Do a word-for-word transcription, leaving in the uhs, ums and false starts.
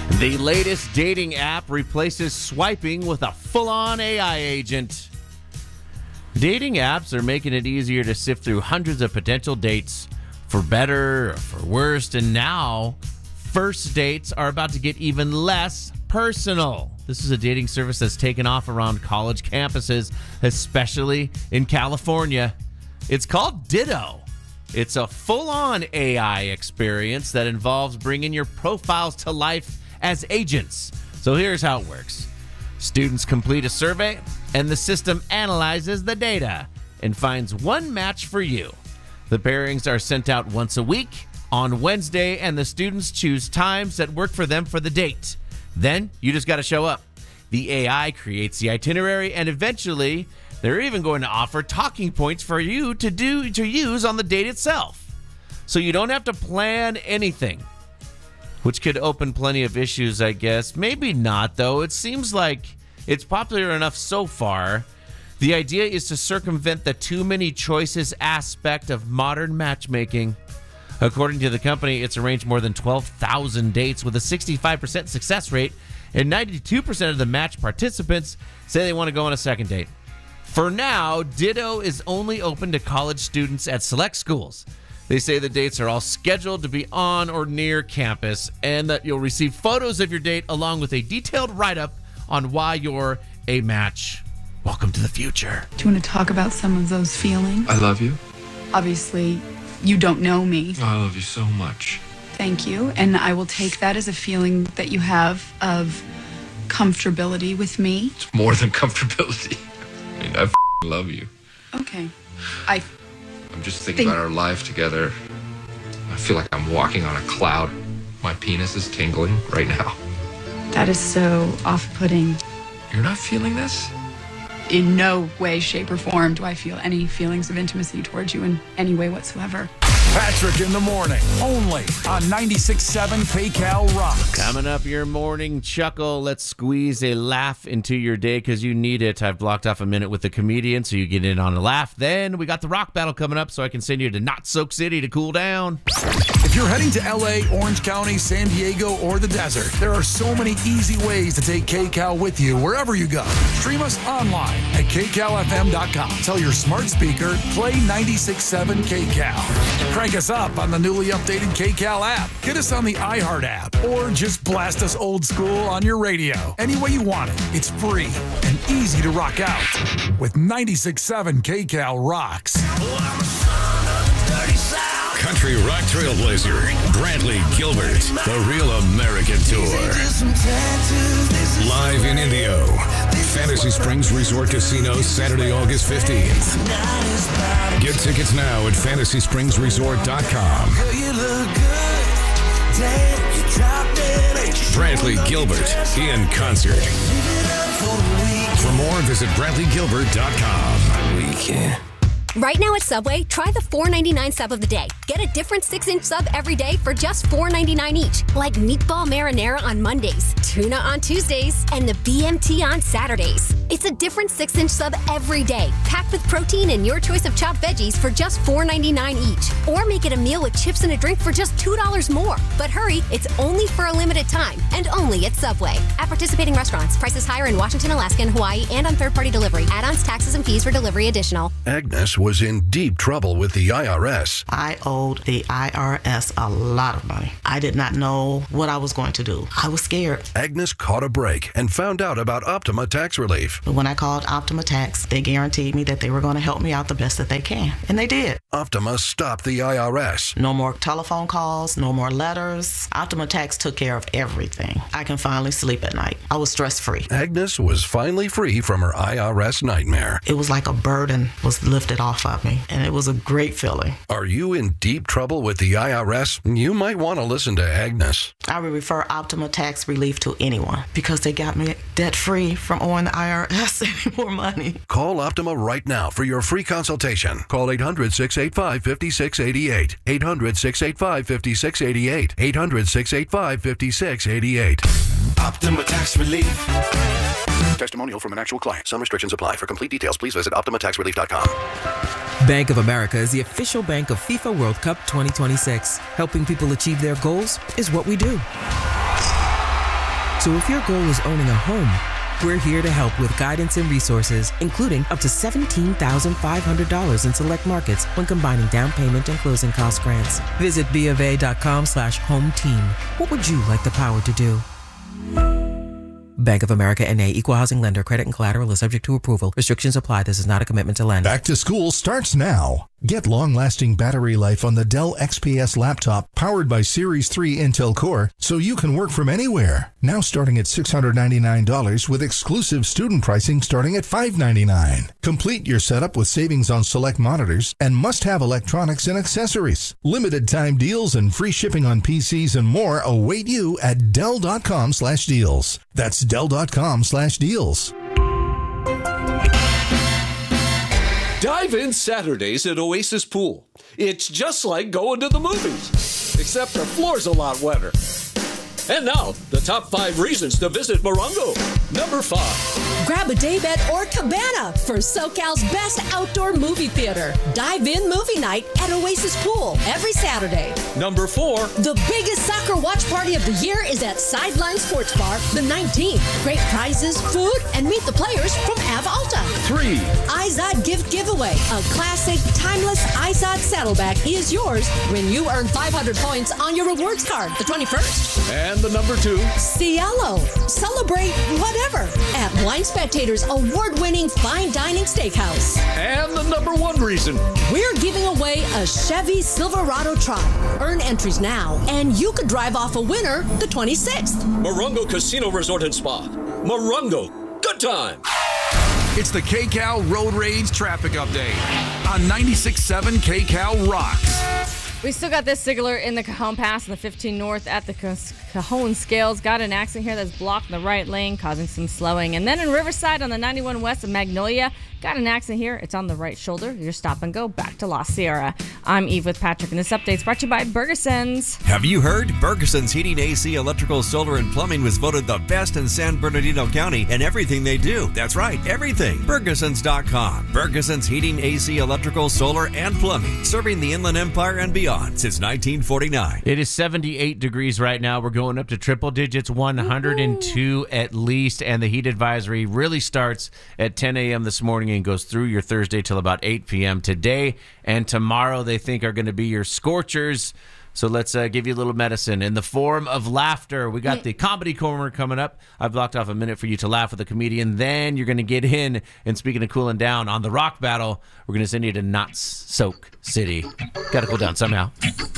The latest dating app replaces swiping with a full-on A I agent. Dating apps are making it easier to sift through hundreds of potential dates, for better or for worse, and now first dates are about to get even less personal. This is a dating service that's taken off around college campuses, especially in California. It's called Ditto. It's a full-on A I experience that involves bringing your profiles to life as agents. So here's how it works. Students complete a survey, and the system analyzes the data and finds one match for you. The pairings are sent out once a week on Wednesday, and the students choose times that work for them for the date. Then you just got to show up. The A I creates the itinerary, and eventually they're even going to offer talking points for you to do to use on the date itself. So you don't have to plan anything, which could open plenty of issues, I guess. Maybe not, though. It seems like it's popular enough so far. The idea is to circumvent the too many choices aspect of modern matchmaking. According to the company, it's arranged more than twelve thousand dates with a sixty-five percent success rate, and ninety-two percent of the match participants say they want to go on a second date. For now, Ditto is only open to college students at select schools. They say the dates are all scheduled to be on or near campus, and that you'll receive photos of your date along with a detailed write-up on why you're a match. Welcome to the future. Do you want to talk about some of those feelings? I love you. Obviously, you don't know me. I love you so much. Thank you. And I will take that as a feeling that you have of comfortability with me. It's more than comfortability. I mean, I f***ing love you. Okay. I... I'm just thinking Think- about our life together. I feel like I'm walking on a cloud. My penis is tingling right now. That is so off-putting. You're not feeling this? In no way, shape, or form do I feel any feelings of intimacy towards you in any way whatsoever. Patrick in the morning, only on ninety-six point seven KCal Rocks. Coming up, your morning chuckle. Let's squeeze a laugh into your day because you need it. I've blocked off a minute with the comedian so you get in on a laugh. Then we got the rock battle coming up so I can send you to Not Soak City to cool down. If you're heading to L A, Orange County, San Diego, or the desert, there are so many easy ways to take KCal with you wherever you go. Stream us online at K Cal F M dot com. Tell your smart speaker, play ninety-six point seven KCal. Crank us up on the newly updated KCal app. Get us on the iHeart app, or just blast us old school on your radio. Any way you want it, it's free and easy to rock out with ninety-six point seven KCal Rocks. Country rock trailblazer, Brantley Gilbert, the Real American Tour. Live in Indio, Fantasy Springs Resort Casino, Saturday, August fifteenth. Get tickets now at fantasy springs resort dot com. Brantley Gilbert in concert. For more, visit brantley gilbert dot com. We can. Right now at Subway, try the four ninety-nine sub of the day. Get a different six-inch sub every day for just four ninety-nine each. Like meatball marinara on Mondays, tuna on Tuesdays, and the B M T on Saturdays. It's a different six-inch sub every day, packed with protein and your choice of chopped veggies for just four ninety-nine each. Or make it a meal with chips and a drink for just two dollars more. But hurry, it's only for a limited time, and only at Subway. At participating restaurants, prices higher in Washington, Alaska, and Hawaii, and on third-party delivery. Add-ons, taxes, and fees for delivery additional. Agnes was in deep trouble with the I R S. I owed the I R S a lot of money. I did not know what I was going to do. I was scared. Agnes caught a break and found out about Optima Tax Relief. But when I called Optima Tax, they guaranteed me that they were going to help me out the best that they can. And they did. Optima stopped the I R S. No more telephone calls, no more letters. Optima Tax took care of everything. I can finally sleep at night. I was stress-free. Agnes was finally free from her I R S nightmare. It was like a burden was lifted off of me. And it was a great feeling. Are you in deep trouble with the I R S? You might want to listen to Agnes. I would refer Optima Tax Relief to anyone because they got me debt-free from owing the I R S any more money. Call Optima right now for your free consultation. Call eight hundred, six eight five, five six eight eight. eight hundred, six eight five, five six eight eight. eight hundred, six eight five, five six eight eight. Optima Tax Relief. Testimonial from an actual client. Some restrictions apply. For complete details, please visit optima tax relief dot com. Bank of America is the official bank of FIFA World Cup twenty twenty-six. Helping people achieve their goals is what we do. So if your goal is owning a home, we're here to help with guidance and resources, including up to seventeen thousand five hundred dollars in select markets when combining down payment and closing cost grants. Visit BofA.com slash home team. What would you like the power to do? Bank of America N A, Equal Housing Lender. Credit and collateral is subject to approval. Restrictions apply. This is not a commitment to lend. Back to school starts now. Get long-lasting battery life on the Dell X P S laptop powered by Series three Intel Core so you can work from anywhere. Now starting at six hundred ninety-nine dollars with exclusive student pricing starting at five hundred ninety-nine dollars. Complete your setup with savings on select monitors and must-have electronics and accessories. Limited time deals and free shipping on P Cs and more await you at Dell.com slash deals. That's Dell.com slash deals. Dive in Saturdays at Oasis Pool. It's just like going to the movies, except the floor's a lot wetter. And now, the top five reasons to visit Morongo. Number five. Grab a daybed or cabana for SoCal's best outdoor movie theater. Dive-in movie night at Oasis Pool every Saturday. Number four. The biggest soccer watch party of the year is at Sideline Sports Bar the nineteenth. Great prizes, food, and meet the players from Av Alta. Three. iZod Gift Giveaway. A classic, timeless iZod saddleback is yours when you earn five hundred points on your rewards card the twenty-first. And the number two. Cielo. Celebrate whatever at Wine Spectator's award-winning fine dining steakhouse. And the number one reason. We're giving away a Chevy Silverado truck. Earn entries now, and you could drive off a winner the twenty-sixth. Morongo Casino Resort and Spa. Morongo. Good time. It's the KCal Road Rage Traffic Update on ninety-six point seven KCal Rocks. We still got this Sigler in the Cajon Pass and the fifteen North at the Cajon Scales. Got an accident here that's blocking the right lane, causing some slowing. And then in Riverside on the ninety-one West of Magnolia, got an accident here. It's on the right shoulder. Your stop and go back to La Sierra. I'm Eve with Patrick, and this update is brought to you by Bergeson's. Have you heard? Bergeson's Heating, A C, Electrical, Solar, and Plumbing was voted the best in San Bernardino County in everything they do. That's right, everything. Bergesons dot com. Bergeson's Heating, A C, Electrical, Solar, and Plumbing, serving the Inland Empire and beyond since nineteen forty-nine. It is seventy-eight degrees right now. We're going up to triple digits, one hundred two at least, and the heat advisory really starts at ten a.m. this morning and goes through your Thursday till about eight p.m. Today and tomorrow they think are going to be your scorchers. So let's uh, give you a little medicine in the form of laughter. We got the comedy corner coming up. I've blocked off a minute for you to laugh with a comedian. Then you're going to get in, and speaking of cooling down, on the rock battle, we're going to send you to Knott's Soak City. Got to cool down somehow.